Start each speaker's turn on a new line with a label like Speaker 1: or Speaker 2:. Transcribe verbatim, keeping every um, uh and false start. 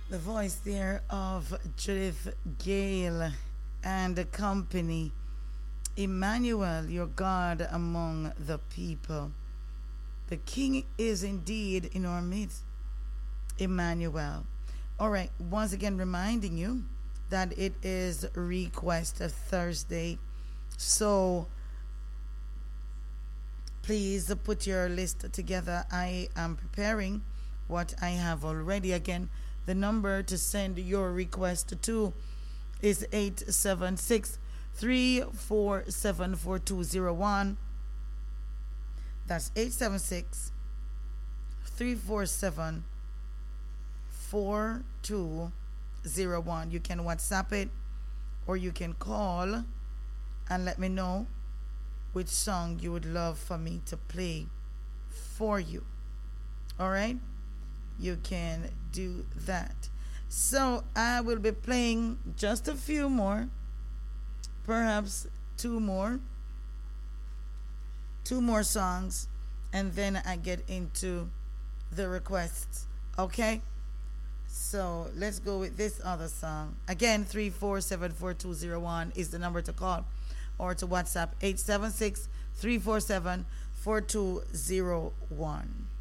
Speaker 1: The voice there of Judith Gale and the company. Emmanuel, your God among the people. The King is indeed in our midst. Emmanuel. All right, once again reminding you that it is Request Thursday. So please put your list together. I am preparing what I have already. Again, the number to send your request to is eight seven six, three four seven, four two zero one. That's eight seven six, three four seven, four two zero one. You can WhatsApp it or you can call and let me know which song you would love for me to play for you. All right? You can do that. So I will be playing just a few more, perhaps two more, two more songs, and then I get into the requests. Okay? So let's go with this other song. Again, three four seven, four two zero one is the number to call, or to WhatsApp eight seven six, three four seven, four two zero one.